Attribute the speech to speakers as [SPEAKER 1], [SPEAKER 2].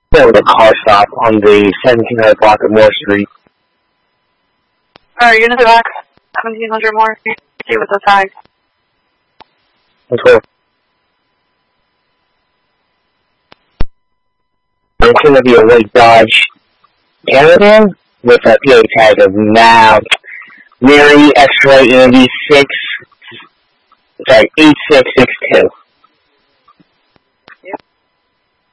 [SPEAKER 1] There was a car stop on the 1700 block of Moore Street.
[SPEAKER 2] Alright, unit back. 1700 more. See what's the tag.
[SPEAKER 1] Let's go. It's going to be a white Dodge Caravan with a PA tag of now Mary X-Ray Andy 8662.